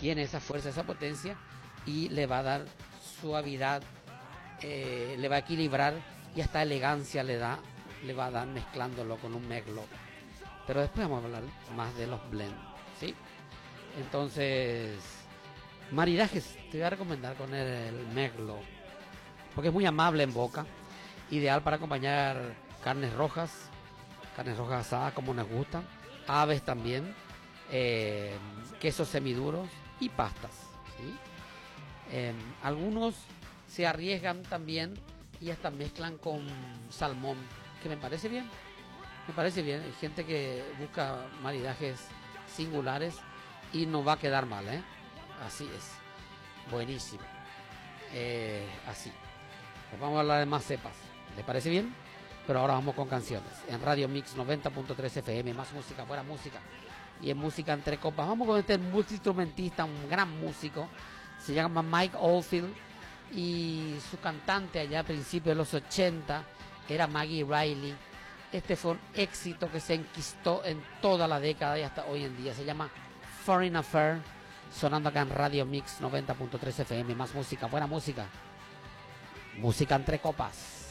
tiene esa fuerza, esa potencia, y le va a dar suavidad, le va a equilibrar y hasta elegancia le va a dar mezclándolo con un Meglo. Pero después vamos a hablar más de los blend, ¿sí? Entonces, maridajes, te voy a recomendar con el Meglo, porque es muy amable en boca, ideal para acompañar carnes rojas asadas como nos gustan, aves también, quesos semiduros y pastas, ¿sí? Algunos se arriesgan también y hasta mezclan con salmón, que me parece bien. Hay gente que busca maridajes singulares y no va a quedar mal, ¿eh? Así es, buenísimo. Así. Pues vamos a hablar de más cepas, ¿le parece bien? Pero ahora vamos con canciones. En Radio Mix 90.3 FM, más música, buena música. Y en música entre copas, vamos con este multiinstrumentista, un gran músico. Se llama Mike Oldfield. Y su cantante allá a principios de los 80 era Maggie Reilly. Este fue un éxito que se enquistó en toda la década y hasta hoy en día. Se llama Foreign Affair, sonando acá en Radio Mix 90.3 FM. Más música, buena música. Música entre copas.